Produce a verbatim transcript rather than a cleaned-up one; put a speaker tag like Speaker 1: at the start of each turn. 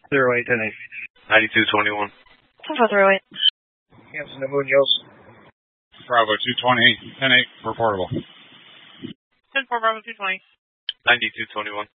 Speaker 1: zero eight ten eight.
Speaker 2: ninety-two twenty-one.
Speaker 3: ten four zero eight.
Speaker 1: Hanson to Munoz.
Speaker 4: Bravo two twenty, ten eight, reportable.
Speaker 3: ten four Bravo two twenty.
Speaker 2: ninety-two twenty-one.